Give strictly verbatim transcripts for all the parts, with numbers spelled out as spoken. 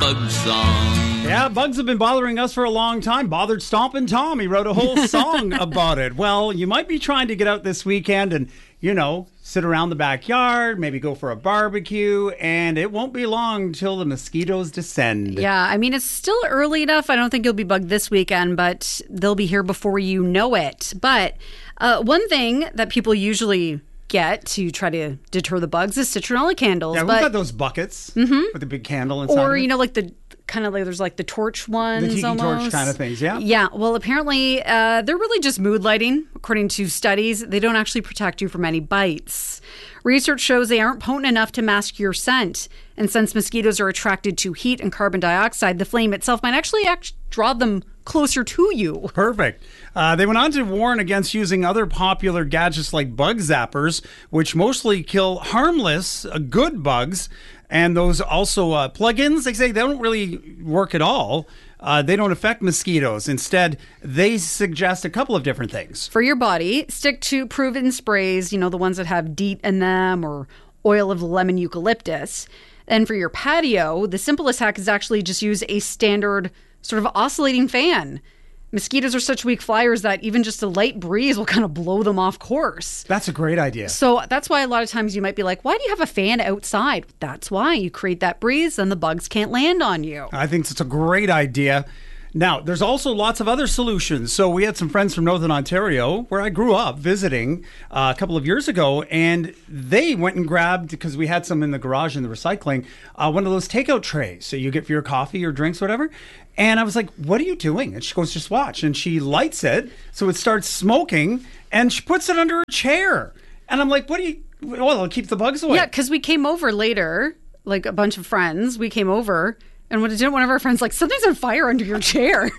bug song. Yeah, bugs have been bothering us for a long time. Bothered Stompin' Tom. He wrote a whole song about it. Well, you might be trying to get out this weekend and, you know, sit around the backyard, maybe go for a barbecue, and it won't be long till the mosquitoes descend. Yeah, I mean, it's still early enough. I don't think you'll be bugged this weekend, but they'll be here before you know it. But uh, one thing that people usually get to try to deter the bugs is citronella candles. Yeah, we've but, got those buckets mm-hmm. with the big candle inside. Or, of it. you know, like the kind of like there's like the torch ones. The tiki almost. torch kind of things, yeah. Yeah, well, apparently uh, they're really just mood lighting. According to studies, they don't actually protect you from any bites. Research shows they aren't potent enough to mask your scent. And since mosquitoes are attracted to heat and carbon dioxide, the flame itself might actually act- draw them closer to you. Perfect. Uh, they went on to warn against using other popular gadgets like bug zappers, which mostly kill harmless, uh, good bugs. And those also uh, plugins, they say they don't really work at all. Uh, they don't affect mosquitoes. Instead, they suggest a couple of different things. For your body, stick to proven sprays, you know, the ones that have DEET in them or oil of lemon eucalyptus. And for your patio, the simplest hack is actually just use a standard sort of oscillating fan. Mosquitoes are such weak flyers that even just a light breeze will kind of blow them off course. That's a great idea. So that's why a lot of times you might be like, why do you have a fan outside? That's why. You create that breeze and the bugs can't land on you. I think it's a great idea. Now, there's also lots of other solutions. So we had some friends from Northern Ontario, where I grew up, visiting uh, a couple of years ago, and they went and grabbed, because we had some in the garage in the recycling, uh, one of those takeout trays. So you get for your coffee or drinks, whatever. And I was like, what are you doing? And she goes, just watch. And she lights it, so it starts smoking, and she puts it under a chair. And I'm like, what do you... Well, it'll keep the bugs away. Yeah, because we came over later, like a bunch of friends, we came over, and when didn't one of our friends like, something's on fire under your chair.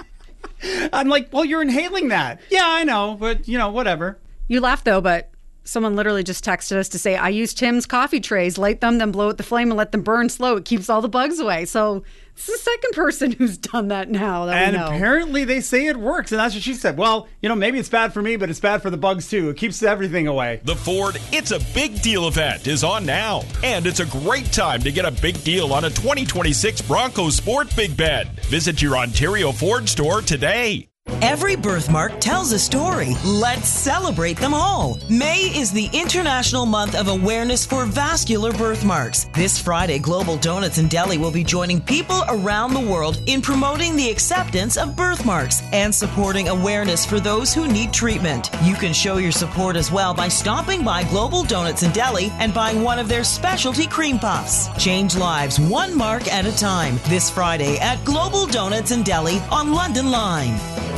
I'm like, well, you're inhaling that. Yeah, I know, but, you know, whatever. You laugh, though, but someone literally just texted us to say, I use Tim's coffee trays, light them, then blow out the flame and let them burn slow. It keeps all the bugs away. So it's the second person who's done that now. That and we know. Apparently they say it works. And that's what she said. Well, you know, maybe it's bad for me, but it's bad for the bugs, too. It keeps everything away. The Ford It's a Big Deal event is on now. And it's a great time to get a big deal on a twenty twenty-six Bronco Sport Big Bed. Visit your Ontario Ford store today. Every birthmark tells a story. Let's celebrate them all. May is the International Month of Awareness for Vascular Birthmarks. This Friday, Global Donuts and Deli will be joining people around the world in promoting the acceptance of birthmarks and supporting awareness for those who need treatment. You can show your support as well by stopping by Global Donuts and Deli and buying one of their specialty cream puffs. Change lives one mark at a time. This Friday at Global Donuts and Deli on London Line.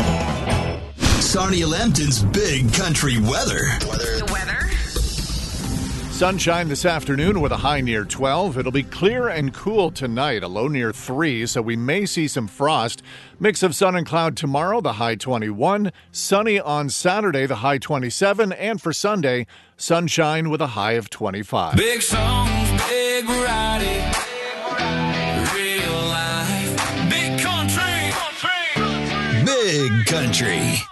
Sarnia Lambton's big country weather. Weather. The weather. Sunshine this afternoon with a high near twelve. It'll be clear and cool tonight, a low near three, so we may see some frost. Mix of sun and cloud tomorrow, the high twenty-one. Sunny on Saturday, the high twenty-seven. And for Sunday, sunshine with a high of twenty-five. Big songs, big variety. Real life. Big country. Big country.